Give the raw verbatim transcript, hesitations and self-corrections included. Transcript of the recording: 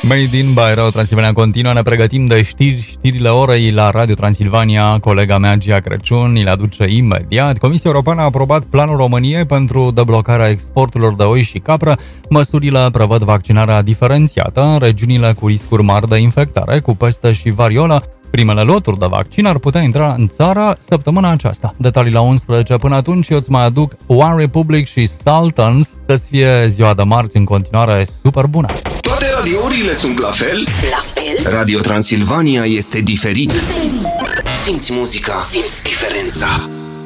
Made in by Radio Transilvania continuă, ne pregătim de știri, știrile orei la Radio Transilvania. Colega mea, Gia Crăciun, ni le aduce imediat. Comisia Europeană a aprobat planul României pentru deblocarea exporturilor de oi și capră. Măsurile prevăd vaccinarea diferențiată în regiunile cu riscuri mari de infectare cu peste și variolă. Primele loturi de vaccin ar putea intra în țară săptămâna aceasta. Detalii la unsprezece. Până atunci eu îți mai aduc One Republic și Sultans. Să-ți fie ziua de marți în continuare super bună. Toate radiourile sunt la fel? La fel? Radio Transilvania este diferit. Simți muzica, simți diferența.